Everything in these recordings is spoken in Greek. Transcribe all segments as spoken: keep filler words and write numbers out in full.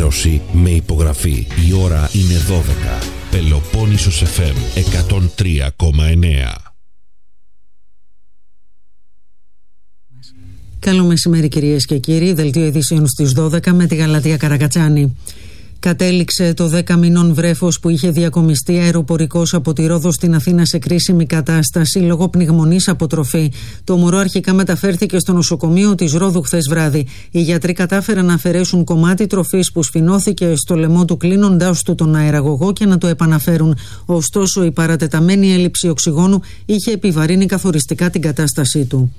ενημέρωση με υπογραφή. Η ώρα είναι δώδεκα. Πελοπόννησος εφ εμ εκατόν τρία κόμμα εννέα. Καλό μεσημέρι κυρίες και κύριοι. Δελτίο ειδήσεων στις δώδεκα με τη Γαλατεία Καρακατσάνη. Κατέληξε το δέκα μηνών βρέφος που είχε διακομιστεί αεροπορικός από τη Ρόδο στην Αθήνα σε κρίσιμη κατάσταση λόγω πνιγμονής από τροφή. Το μωρό αρχικά μεταφέρθηκε στο νοσοκομείο της Ρόδου χθες βράδυ. Οι γιατροί κατάφεραν να αφαιρέσουν κομμάτι τροφής που σφινώθηκε στο λαιμό του, κλείνοντάς του τον αεραγωγό, και να το επαναφέρουν. Ωστόσο, η παρατεταμένη έλλειψη οξυγόνου είχε επιβαρύνει καθοριστικά την κατάστασή του.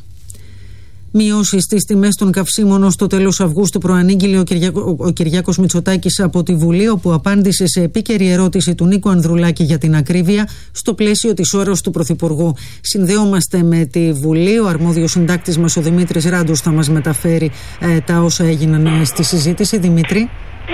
Μειώσεις στις τιμές των καυσίμων ως το τέλος Αυγούστου προανήγγειλε ο, Κυριάκο, ο Κυριάκος Μητσοτάκης από τη Βουλή, όπου απάντησε σε επίκαιρη ερώτηση του Νίκου Ανδρουλάκη για την ακρίβεια στο πλαίσιο της ώρας του Πρωθυπουργού. Συνδεόμαστε με τη Βουλή. Ο αρμόδιος συντάκτης μας, ο Δημήτρης Ράντος, θα μας μεταφέρει ε, τα όσα έγιναν στη συζήτηση. Δημήτρη.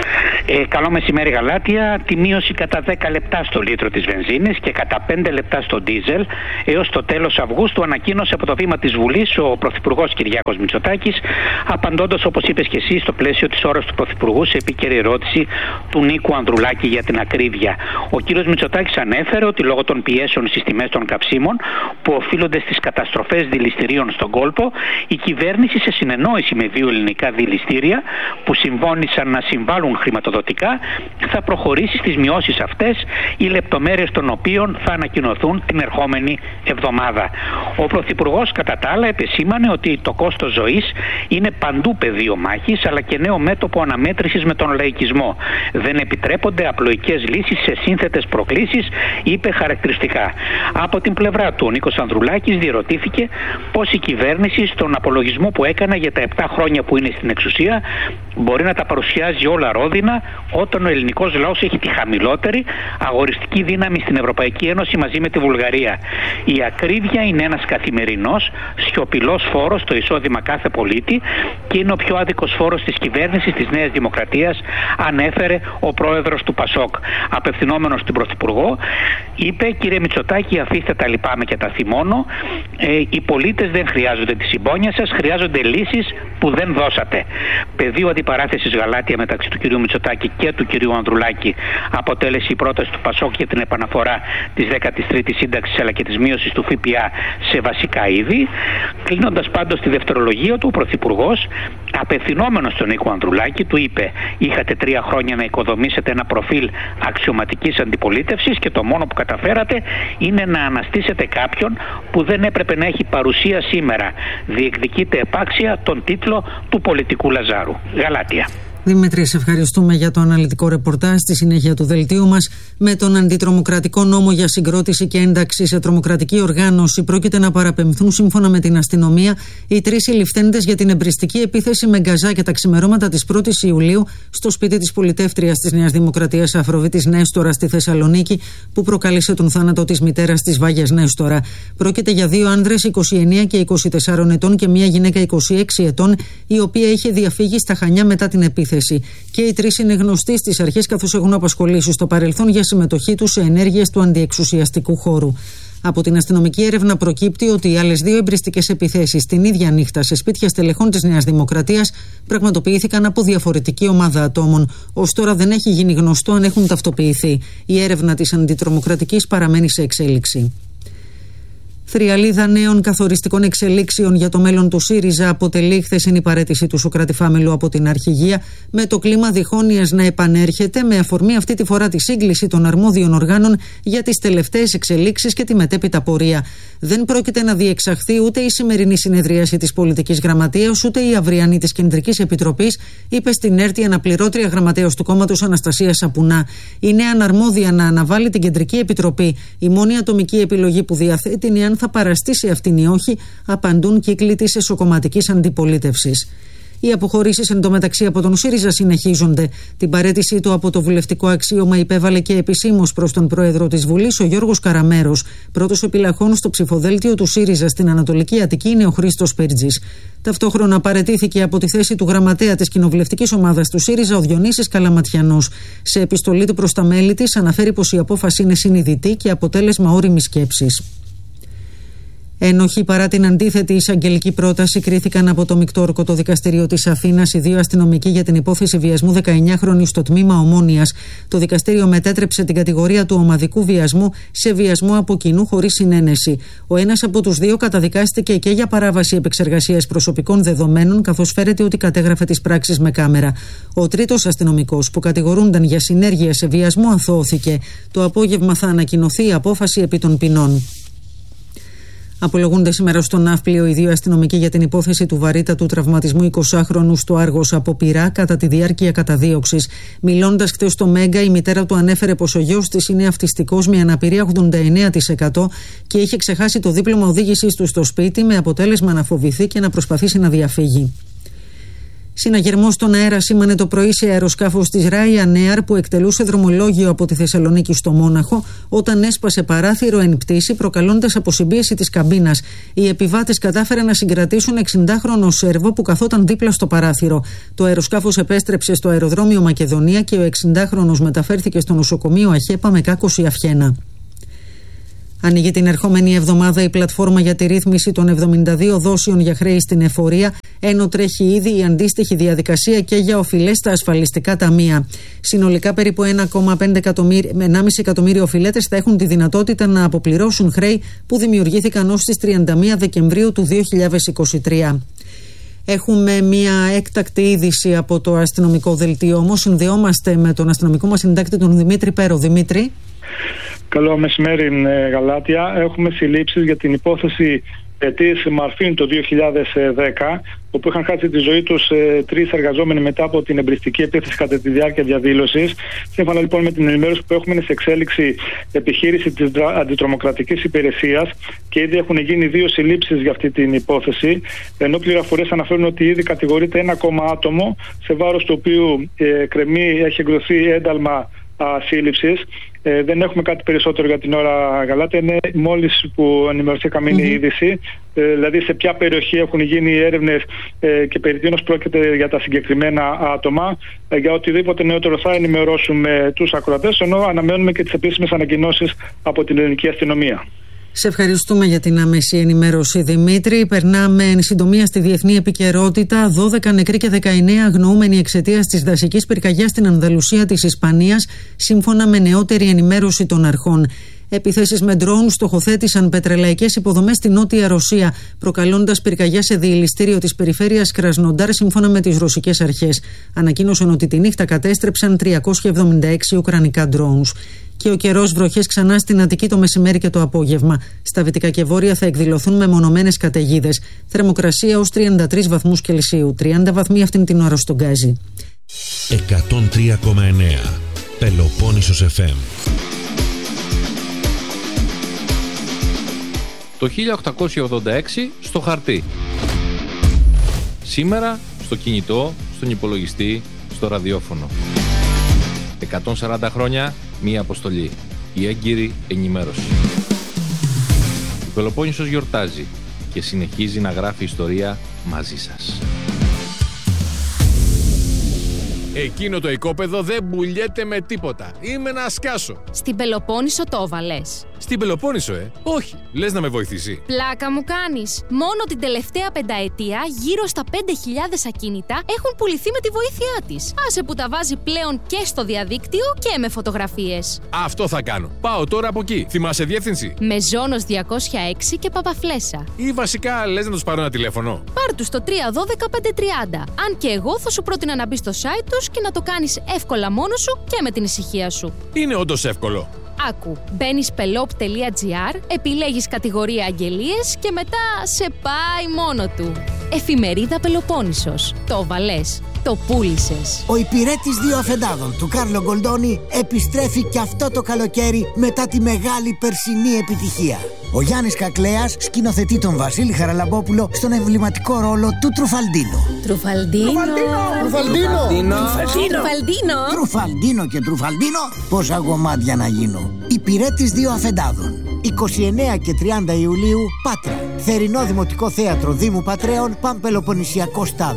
Ε, καλό μεσημέρι Γαλάτεια. Τη μείωση κατά δέκα λεπτά στο λίτρο της βενζίνης και κατά πέντε λεπτά στο ντίζελ έως το τέλος Αυγούστου ανακοίνωσε από το βήμα της Βουλής ο Πρωθυπουργός Κυριάκος Μητσοτάκης, απαντώντας, όπως είπες και εσύ, στο πλαίσιο της ώρας του Πρωθυπουργού σε επίκαιρη ερώτηση του Νίκου Ανδρουλάκη για την ακρίβεια. Ο κ. Μητσοτάκης ανέφερε ότι λόγω των πιέσεων στις τιμές των καυσίμων που οφείλονται στις καταστροφές δηληστηρίων στον κόλπο, η κυβέρνηση, σε συνεννόηση με δύο ελληνικά δηληστήρια που συμφώνησαν να συμβάλλουν χρηματοδοτικά, θα προχωρήσει στις μειώσεις αυτές, οι λεπτομέρειες των οποίων θα ανακοινωθούν την ερχόμενη εβδομάδα. Ο Πρωθυπουργός κατά τα άλλα επεσήμανε ότι το κόστος ζωής είναι παντού πεδίο μάχης, αλλά και νέο μέτωπο αναμέτρησης με τον λαϊκισμό. Δεν επιτρέπονται απλοϊκές λύσεις σε σύνθετες προκλήσεις, είπε χαρακτηριστικά. Από την πλευρά του, ο Νίκος Ανδρουλάκης διερωτήθηκε πώς η κυβέρνηση, στον απολογισμό που έκανε για τα επτά χρόνια που είναι στην εξουσία, μπορεί να τα παρουσιάζει όλα ρόδινα όταν ο ελληνικός λαός έχει τη χαμηλότερη αγοριστική δύναμη στην Ευρωπαϊκή Ένωση μαζί με τη Βουλγαρία. Η ακρίβεια είναι ένας καθημερινός σιωπηλός φόρος στο εισόδημα κάθε πολίτη και είναι ο πιο άδικος φόρος της κυβέρνησης της Νέας Δημοκρατίας, ανέφερε ο πρόεδρος του Πασόκ. Απευθυνόμενος στην Πρωθυπουργό, είπε: κύριε Μητσοτάκη, αφήστε τα λυπάμαι και τα θυμώνω. Ε, οι πολίτες δεν χρειάζονται τη συμπόνια σας, χρειάζονται λύσεις που δεν δώσατε. Πεδίο αντιπαράθεσης Γαλάτεια μεταξύ του κυρίου Μητσοτάκη και του κυρίου Ανδρουλάκη αποτέλεσε η πρόταση του Πασόκ για την επαναφορά της δέκατης τρίτης σύνταξης αλλά και της μείωσης του ΦΠΑ σε βασικά είδη. Κλείνοντας πάντως τη δευτερολογία του, ο Πρωθυπουργός, απευθυνόμενος στον Νίκο Ανδρουλάκη, του είπε: είχατε τρία χρόνια να οικοδομήσετε ένα προφίλ αξιωματικής αντιπολίτευσης και το μόνο που καταφέρατε είναι να αναστήσετε κάποιον που δεν έπρεπε να έχει παρουσία σήμερα. Διεκδικείτε επάξια τον τίτλο του πολιτικού Λαζάρου. Γαλάτεια. Δημήτρη, σε ευχαριστούμε για το αναλυτικό ρεπορτάζ. Στη συνέχεια του δελτίου μας, με τον αντιτρομοκρατικό νόμο για συγκρότηση και ένταξη σε τρομοκρατική οργάνωση, πρόκειται να παραπεμφθούν, σύμφωνα με την αστυνομία, οι τρεις συλληφθέντες για την εμπριστική επίθεση με γκαζά και τα ξημερώματα της πρώτης Ιουλίου στο σπίτι της πολιτεύτριας της Νέας Δημοκρατίας Αφροδίτης Νέστορα στη Θεσσαλονίκη, που προκάλεσε τον θάνατο της μητέρας της Βάγιας Νέστορα. Πρόκειται για δύο άνδρες είκοσι εννέα και είκοσι τεσσάρων ετών και μια γυναίκα είκοσι έξι ετών, η οποία είχε διαφύγει στα Χανιά μετά την επίθεση. Και οι τρεις είναι γνωστοί στις αρχές, καθώς έχουν απασχολήσει στο παρελθόν για συμμετοχή τους σε ενέργειες του αντιεξουσιαστικού χώρου. Από την αστυνομική έρευνα προκύπτει ότι οι άλλες δύο εμπριστικές επιθέσεις την ίδια νύχτα σε σπίτια στελεχών της Νέας Δημοκρατίας πραγματοποιήθηκαν από διαφορετική ομάδα ατόμων. Ως τώρα δεν έχει γίνει γνωστό αν έχουν ταυτοποιηθεί. Η έρευνα της αντιτρομοκρατικής παραμένει σε εξέλιξη. Θριαλίδα νέων καθοριστικών εξελίξεων για το μέλλον του ΣΥΡΙΖΑ αποτελεί η χθεσινή παραίτηση του Σωκράτη Φάμελου από την αρχηγία, με το κλίμα διχόνοιας να επανέρχεται, με αφορμή αυτή τη φορά τη σύγκληση των αρμόδιων οργάνων για τις τελευταίες εξελίξεις και τη μετέπειτα πορεία. Δεν πρόκειται να διεξαχθεί ούτε η σημερινή συνεδρίαση της Πολιτικής Γραμματείας, ούτε η αυριανή της Κεντρικής Επιτροπής, είπε στην ΕΡΤ η αναπληρώτρια γραμματέως του κόμματος Αναστασία Σαπουνά. Είναι αναρμόδια να αναβάλει την Κεντρική Επιτροπή. Η μόνη ατομική επιλογή που διαθέτει είναι αν θα παραστεί σε αυτήν ή όχι, απαντούν κύκλοι της εσωκομματικής αντιπολίτευσης. Οι αποχωρήσεις εντωμεταξύ από τον ΣΥΡΙΖΑ συνεχίζονται. Την παραίτησή του από το βουλευτικό αξίωμα υπέβαλε και επισήμως προς τον πρόεδρο της Βουλής ο Γιώργος Καραμέρος. Πρώτος επιλαχών στο ψηφοδέλτιο του ΣΥΡΙΖΑ στην Ανατολική Αττική είναι ο Χρήστος Πέρτζης. Ταυτόχρονα παραιτήθηκε από τη θέση του γραμματέα της κοινοβουλευτικής ομάδας του ΣΥΡΙΖΑ ο Διονύσης Καλαματιανός. Σε επιστολή του προς τα μέλη της αναφέρει πως η απόφαση είναι συνειδητή και αποτέλεσμα ώριμης σκέψης. Ένοχοι παρά την αντίθετη εισαγγελική πρόταση κρίθηκαν από το Μεικτό Ορκωτό Δικαστήριο της Αθήνας οι δύο αστυνομικοί για την υπόθεση βιασμού δεκαεννιάχρονη στο τμήμα Ομόνοιας. Το δικαστήριο μετέτρεψε την κατηγορία του ομαδικού βιασμού σε βιασμό από κοινού χωρίς συνένεση. Ο ένας από τους δύο καταδικάστηκε και για παράβαση επεξεργασίας προσωπικών δεδομένων, καθώς φέρεται ότι κατέγραφε τις πράξεις με κάμερα. Ο τρίτος αστυνομικός, που κατηγορούνταν για συνέργεια σε βιασμό, αθώθηκε. Το απόγευμα θα ανακοινωθεί η απόφαση επί των ποινών. Απολογούνται σήμερα στο Ναύπλιο οι δύο αστυνομικοί για την υπόθεση του βαρύτατου τραυματισμού εικοσάχρονου στο Άργος από πυρά κατά τη διάρκεια καταδίωξης. Μιλώντας χθες στο Μέγκα, η μητέρα του ανέφερε πως ο γιος της είναι αυτιστικός με αναπηρία ογδόντα εννέα τοις εκατό και είχε ξεχάσει το δίπλωμα οδήγησης του στο σπίτι, με αποτέλεσμα να φοβηθεί και να προσπαθήσει να διαφύγει. Συναγερμό στον αέρα σήμανε το πρωί σε αεροσκάφος της Ryanair που εκτελούσε δρομολόγιο από τη Θεσσαλονίκη στο Μόναχο, όταν έσπασε παράθυρο εν πτήση, προκαλώντας αποσυμπίεση της καμπίνας. Οι επιβάτες κατάφεραν να συγκρατήσουν εξηντάχρονο Σέρβο που καθόταν δίπλα στο παράθυρο. Το αεροσκάφος επέστρεψε στο αεροδρόμιο Μακεδονία και ο εξηντάχρονος μεταφέρθηκε στο νοσοκομείο Αχέπα με κάκωση αυχένα. Ανοίγει την ερχόμενη εβδομάδα η πλατφόρμα για τη ρύθμιση των εβδομήντα δύο δόσεων για χρέη στην εφορία, ενώ τρέχει ήδη η αντίστοιχη διαδικασία και για οφειλές στα ασφαλιστικά ταμεία. Συνολικά περίπου ένα κόμμα πέντε εκατομμύριο οφειλέτες θα έχουν τη δυνατότητα να αποπληρώσουν χρέη που δημιουργήθηκαν ως τις τριάντα μία Δεκεμβρίου του δύο χιλιάδες είκοσι τρία. Έχουμε μια έκτακτη είδηση από το αστυνομικό δελτίο, όμως συνδεόμαστε με τον αστυνομικό μας συντάκτη, τον Δημήτρη Πέρο. Δημήτρη. Καλό μεσημέρι, Γαλάτια. Έχουμε συλλήψεις για την υπόθεση της Μαρφίν το δύο χιλιάδες δέκα, όπου είχαν χάσει τη ζωή τους ε, τρεις εργαζόμενοι μετά από την εμπριστική επίθεση κατά τη διάρκεια διαδήλωσης. Σύμφωνα λοιπόν με την ενημέρωση που έχουμε, είναι σε εξέλιξη επιχείρηση της αντιτρομοκρατικής υπηρεσίας και ήδη έχουν γίνει δύο συλλήψεις για αυτή την υπόθεση. Ενώ πληροφορίες αναφέρουν ότι ήδη κατηγορείται ένα ακόμα άτομο, σε βάρος του οποίου ε, κρεμεί, έχει εκδοθεί ένταλμα σύλληψης. Ε, δεν έχουμε κάτι περισσότερο για την ώρα, Γαλάτια. Είναι μόλις που ενημερωθήκαμε είναι η είδηση. Ε, δηλαδή σε ποια περιοχή έχουν γίνει έρευνες ε, και περί τίνος πρόκειται για τα συγκεκριμένα άτομα. Ε, για οτιδήποτε νεότερο θα ενημερώσουμε τους ακροατές, ενώ αναμένουμε και τις επίσημες ανακοινώσεις από την ελληνική αστυνομία. Σε ευχαριστούμε για την άμεση ενημέρωση, Δημήτρη. Περνάμε εν συντομία στη διεθνή επικαιρότητα. δώδεκα νεκροί και δεκαεννέα αγνοούμενοι εξαιτίας της δασικής πυρκαγιάς στην Ανδαλουσία της Ισπανίας, σύμφωνα με νεότερη ενημέρωση των αρχών. Επιθέσεις με ντρόουν στοχοθέτησαν πετρελαϊκές υποδομές στη Νότια Ρωσία, προκαλώντας πυρκαγιά σε διελιστήριο της περιφέρειας Κρασνοντάρ, σύμφωνα με τις ρωσικές αρχές. Ανακοίνωσαν ότι τη νύχτα κατέστρεψαν τριακόσια εβδομήντα έξι ουκρανικά ντρόουνς. Και ο καιρός, βροχές ξανά στην Αττική το μεσημέρι και το απόγευμα. Στα δυτικά και βόρεια θα εκδηλωθούν μεμονωμένες καταιγίδες. Θερμοκρασία ως τριάντα τρεις βαθμούς Κελσίου. τριάντα βαθμοί αυτήν την ώρα στον Γκάζι. εκατόν τρία κόμμα εννέα Πελοπόννησος εφ εμ. Το χίλια οκτακόσια ογδόντα έξι στο χαρτί. Σήμερα στο κινητό, στον υπολογιστή, στο ραδιόφωνο. εκατόν σαράντα χρόνια, μία αποστολή. Η έγκυρη ενημέρωση. Η Πελοπόννησος γιορτάζει και συνεχίζει να γράφει ιστορία μαζί σας. Εκείνο το οικόπεδο δεν πουλιέται με τίποτα. Είμαι να σκάσω. Στην Πελοπόννησο το έβαλες? Στην Πελοπόννησο, ε. Όχι. Λες να με βοηθήσει? Πλάκα μου κάνεις. Μόνο την τελευταία πενταετία γύρω στα πέντε χιλιάδες ακίνητα έχουν πουληθεί με τη βοήθειά της. Άσε που τα βάζει πλέον και στο διαδίκτυο και με φωτογραφίες. Αυτό θα κάνω. Πάω τώρα από εκεί. Θυμάσαι διεύθυνση? Μεζόνος διακόσια έξι και Παπαφλέσσα. Ή βασικά λες να τους πάρω ένα τηλέφωνο? Πάρ' τους στο τρία ένα δύο πέντε τριάντα. Αν και εγώ θα σου πρότεινα να μπει στο site τους και να το κάνεις εύκολα μόνος σου και με την ησυχία σου. Είναι όντως εύκολο. Άκου, μπαίνεις πελόπ τελεία τζι άρ, επιλέγεις κατηγορία αγγελίες και μετά σε πάει μόνο του. Εφημερίδα Πελοπόννησος. Το βαλές. Το πούλησες. Ο υπηρέτης δύο αφεντάδων του Κάρλο Γκολντόνι επιστρέφει και αυτό το καλοκαίρι μετά τη μεγάλη περσινή επιτυχία. Ο Γιάννης Κακλέας σκηνοθετεί τον Βασίλη Χαραλαμπόπουλο στον εμβληματικό ρόλο του Τρουφαλντίνο. Τρουφαλντίνο. Τρουφαλντίνο. Τρουφαλντίνο. Τρουφαλντίνο και Τρουφαλντίνο. Πόσα γομάτια να γίνω. Υπηρέτης δύο αφεντάδων. είκοσι εννέα και τριάντα Ιουλίου, Πάτρα. Θερινό Δημοτικό Θέατρο Δήμου Πατρέων, Παμπελοποννησιακό Στάδιο.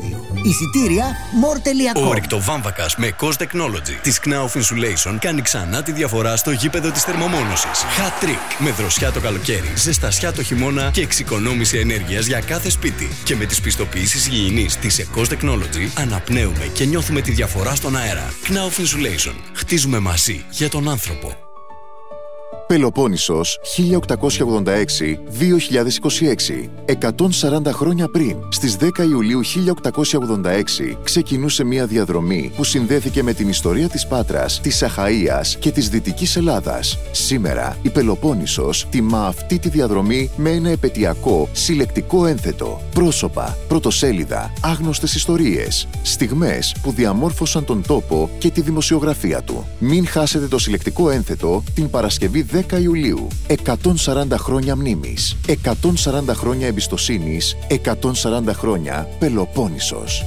Εισιτήρια more τελεία com. Ο ρηκτοβάμβακας με Cost Technology της Knauf Insulation κάνει ξανά τη διαφορά στο γήπεδο της θερμομόνωσης. Hat trick. Με δροσιά το καλοκαίρι, ζεστασιά το χειμώνα και εξοικονόμηση ενέργειας για κάθε σπίτι. Και με τις πιστοποιήσεις υγιεινής της Cost Technology αναπνέουμε και νιώθουμε τη διαφορά στον αέρα. Knauf Insulation. Χτίζουμε μαζί για τον άνθρωπο. Πελοπόννησος χίλια οκτακόσια ογδόντα έξι με δύο χιλιάδες είκοσι έξι. εκατόν σαράντα χρόνια πριν, στις δέκα Ιουλίου χίλια οκτακόσια ογδόντα έξι, ξεκινούσε μια διαδρομή που συνδέθηκε με την ιστορία της Πάτρας, της Αχαΐας και της Δυτικής Ελλάδας. Σήμερα, η Πελοπόννησος τιμά αυτή τη διαδρομή με ένα επετειακό συλλεκτικό ένθετο. Πρόσωπα, πρωτοσέλιδα, άγνωστες ιστορίες, στιγμές που διαμόρφωσαν τον τόπο και τη δημοσιογραφία του. Μην χάσετε το συλλεκτικό ένθετο την Παρασκευή δέκα Ιουλίου. εκατόν σαράντα χρόνια μνήμης, εκατόν σαράντα χρόνια εμπιστοσύνης, εκατόν σαράντα χρόνια Πελοπόννησος.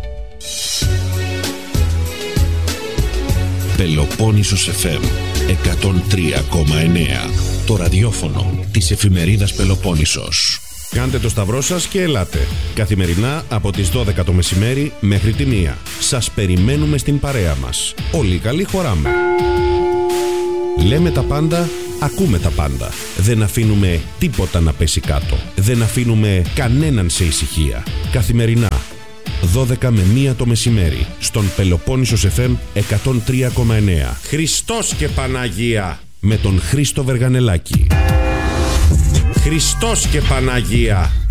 Πελοπόννησος εφ εμ εκατόν τρία κόμμα εννέα. Το ραδιόφωνο της εφημερίδας Πελοπόννησος. Κάντε το σταυρό σας και ελάτε. Καθημερινά από τις δώδεκα το μεσημέρι μέχρι τη μία. Σας περιμένουμε στην παρέα μας. Όλοι καλοί χωράμε. Λέμε τα πάντα, ακούμε τα πάντα. Δεν αφήνουμε τίποτα να πέσει κάτω. Δεν αφήνουμε κανέναν σε ησυχία. Καθημερινά, δώδεκα με μία το μεσημέρι, στον Πελοπόννησος εφ εμ εκατόν τρία κόμμα εννέα. Χριστός και Παναγία, με τον Χρήστο Βεργανελάκη. Χριστός και Παναγία.